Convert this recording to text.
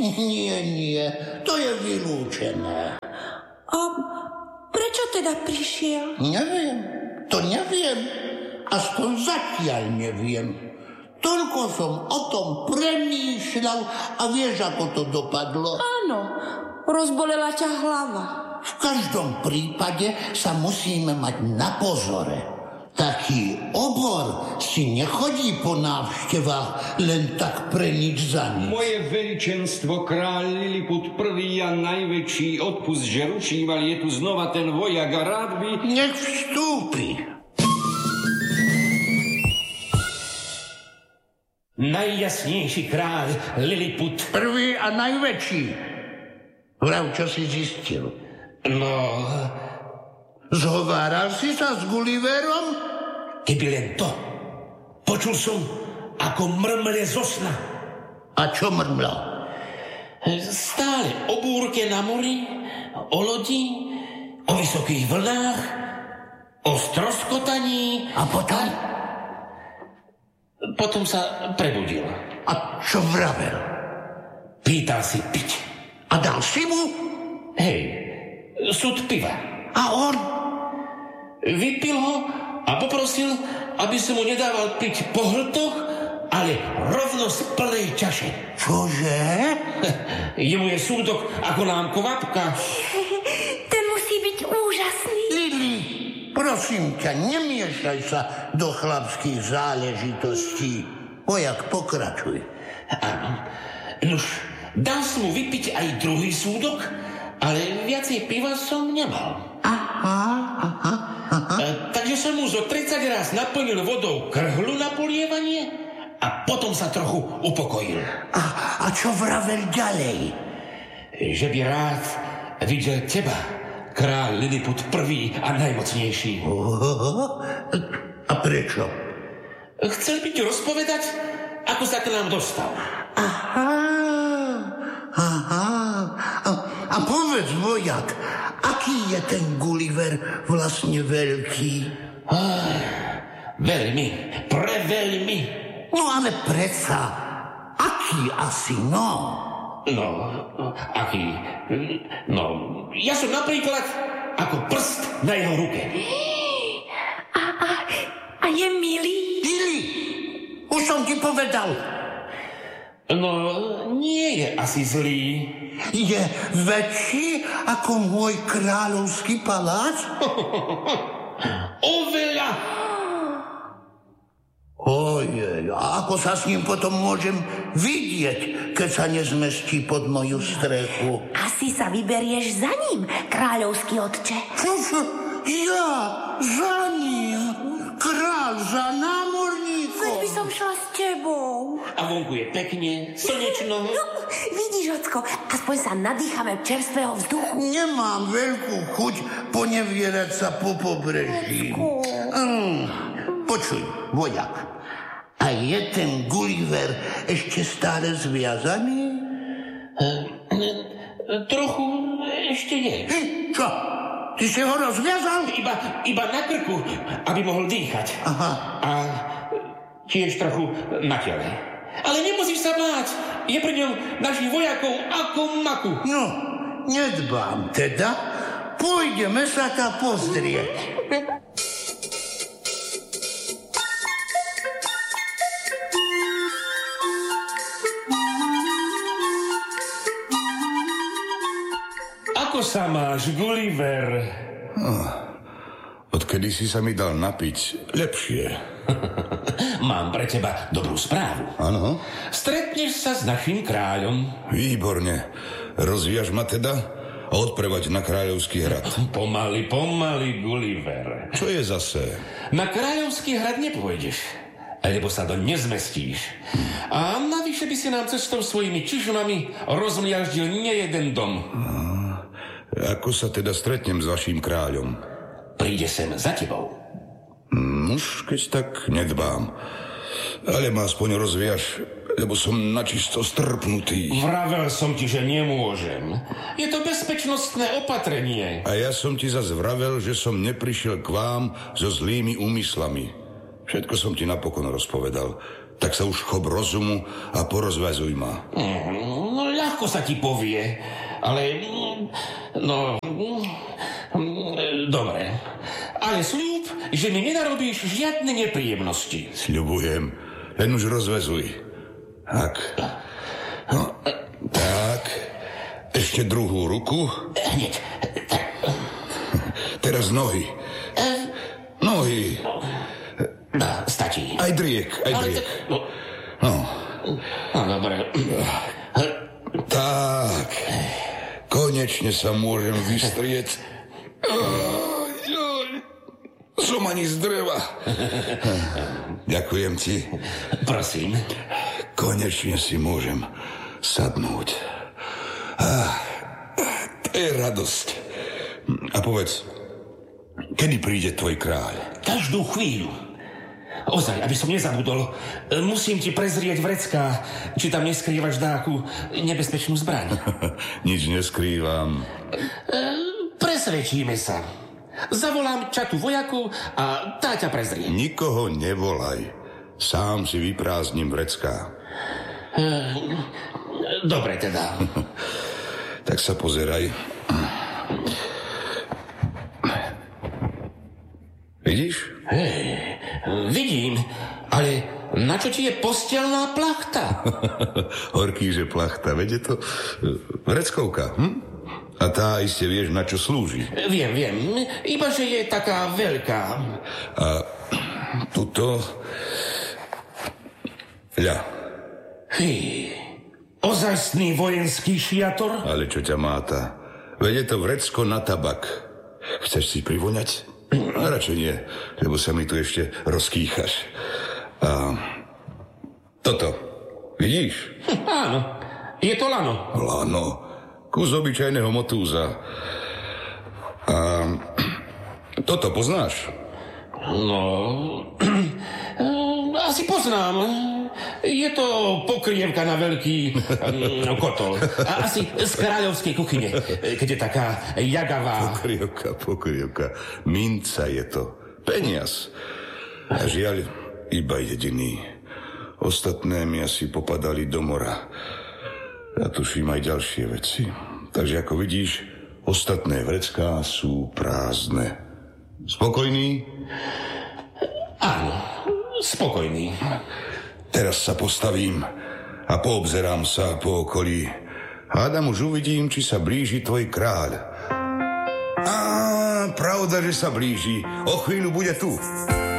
Nie, to je vylúčené. A prečo teda prišiel? Neviem, aspoň zatiaľ neviem. Toľko som o tom premýšľal a vieš, ako to dopadlo? Áno, rozbolela ťa hlava. V každom prípade sa musíme mať na pozore. Taký obor si nechodí po návštevách len tak pre nič za nič. Moje veličenstvo, kráľ Liliput I a najväčší, odpust, že ručíval, je tu znova ten vojak a rád by... Nech vstúpi. Najjasnejší kráľ Liliput. Prvý a najväčší. Vrav, čo si zistil? No... Zhováral si sa s Gulliverom? Keby len to. Počul som, ako mrmle zo sna. A čo mrmlo? Stále o búrke na mori, o lodi, o vysokých vlnách, o stroskotaní. A potom? Potom sa prebudil. A čo vravel? Pýtal si piť. A dal si mu? Hej, súd piva. A on? Vypil ho a poprosil, aby som mu nedával piť po hltoch, ale rovno z plnej čaše. Čože? Jemu je súdok ako nám kvapka. Ten musí byť úžasný. Lili, prosím ťa, nemiešaj sa do chlapských záležitostí. Vojak, pokračuj. Áno. Nuž, dal som mu vypiť aj druhý súdok, ale viacej piva som nemal. Takže som mu zo 30 raz naplnil vodou krhlu na polievanie a potom sa trochu upokojil. A čo vravel ďalej? Že by rád videl teba, kráľ Liliput I a najmocnejší. A prečo? Chcel by ti rozpovedať, ako sa k nám dostal. A povedz, vojak, aký je ten Gulliver vlastne veľký? Veľmi, preveľmi. No ale predsa, aký asi, no? No, aký? No, ja som napríklad ako prst na jeho ruke. A je milý? Lili, už som ti povedal. No, nie je asi zlý. Je väčší ako môj kráľovský palác? Oveľa. Ojej, a ako sa s ním potom môžem vidieť, keď sa nezmestí pod moju strechu? Asi sa vyberieš za ním, kráľovský otče. Čože? Ja? Za ním? Kráľ za námorníkom? Veď by som šla s tebou. A vonku je pekne, slnečno. No, vidíš, Ocko, aspoň sa nadýchame čerstvého vzduchu. Nemám veľkú chuť ponevierať sa po pobreží. Počuj, vojak, a je ten Gulliver ešte stále zviazaný? Trochu ešte je. Čo? Ty si ho rozviazal? Iba na krku, aby mohol dýchať. Aha. A tiež trochu na tele. Ale nemusíš sa báť. Je pri ňom našich vojakov ako maku. No, nedbám teda. Pôjdeme sa tam pozrieť. Ako sa máš, Gulliver? Odkedy si sa mi dal napiť, lepšie. Mám pre teba dobrú správu. Áno? Stretneš sa s našim kráľom. Výborne. Rozvíjaš ma teda a odprevaď na kráľovský hrad. Pomaly, Gulliver. Čo je zase? Na kráľovský hrad nepôjdeš, lebo sa do nezmestíš. A navyše by si nám cestou svojimi čižmami rozmliaždil nejeden dom. Ako sa teda stretnem s vaším kráľom? Príde sem za tebou. Už keď tak nedbám. Ale ma aspoň rozviaš, lebo som načisto strpnutý. Vravel som ti, že nemôžem. Je to bezpečnostné opatrenie. A ja som ti zas vravel, že som neprišiel k vám so zlými úmyslami. Všetko som ti napokon rozpovedal. Tak sa už chop rozumu a porozvazuj ma. No ľahko ľahko sa ti povie, ale... No... Dobre. Ale sľub, že mi nenarobíš žiadne nepríjemnosti. Sľubujem. Len už rozvezuj. Tak. No, tak. Ešte druhú ruku. Hneď. Teraz nohy. Nohy. Stačí. Aj driek, aj driek. No. Dobre. Tak. Konečne sa môžem vystrieť. Som ani z dreva. Ďakujem ti. Prosím. Konečne si môžem sadnúť. To je radosť. A povedz, kedy príde tvoj kráľ? Každú chvíľu. Ozaj, aby som nezabudol, musím ti prezrieť vrecká, či tam neskrývaš dáku nebezpečnú zbraň. Nič neskrývam. Presvedčíme sa. Zavolám čatu vojakov a tá ťa prezrie. Nikoho nevolaj. Sám si vyprázdnim vrecká. Dobre teda. Tak sa pozeraj. Vidíš? Vidím, ale na čo ti je postelná plachta? Horký, že plachta. Veď je to vreckovka, A tá iste vieš, na čo slúži. Viem. Iba, že je taká veľká. A tuto... Ľa. Ozajstný vojenský šiator? Ale čo ťa máta? Veď je to vrecko na tabak. Chceš si privoňať? A radšej nie, lebo sa mi tu ešte rozkýchaš. A toto, vidíš? Áno, je to lano. Lano, kus obyčajného motúza. A toto poznáš? No, asi poznám. Je to pokrievka na veľký kotol. Asi z kráľovskej kuchyne, keď je taká jagavá. Pokrievka. Minca je to. Peniaz. A žiaľ, iba jediný. Ostatné mi asi popadali do mora. Ja tuším aj ďalšie veci. Takže ako vidíš, ostatné vrecká sú prázdne. Spokojný? Áno, spokojný. Teraz sa postavím a poobzerám sa po okolí. Hádam, už uvidím, či sa blíži tvoj kráľ. Pravda, že sa blíži. O chvíľu bude tu.